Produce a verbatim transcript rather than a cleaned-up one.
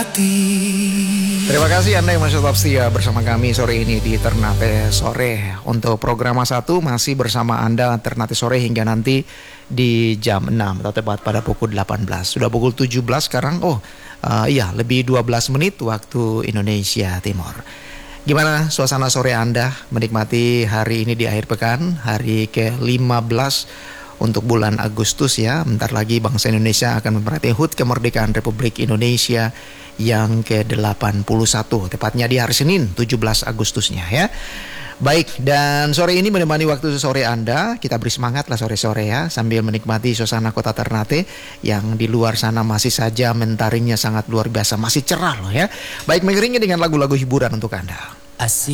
Terima kasih Anda yang masih tetap setia bersama kami sore ini di Ternate Sore. Untuk program satu masih bersama Anda Ternate Sore hingga nanti di jam enam atau tepat pada pukul delapan belas. Sudah pukul tujuh belas sekarang. Oh uh, iya lebih dua belas menit waktu Indonesia Timur. Gimana suasana sore Anda menikmati hari ini di akhir pekan, hari ke lima belas untuk bulan Agustus ya. Bentar lagi bangsa Indonesia akan memperingati H U T kemerdekaan Republik Indonesia yang ke delapan puluh satu, tepatnya di hari Senin tujuh belas Agustusnya ya. Baik, dan sore ini menemani waktu sore Anda, kita beri semangat lah sore-sore ya, sambil menikmati suasana kota Ternate yang di luar sana masih saja mentarinya sangat luar biasa, masih cerah loh ya. Baik, mengiringi dengan lagu-lagu hiburan untuk Anda. Asik.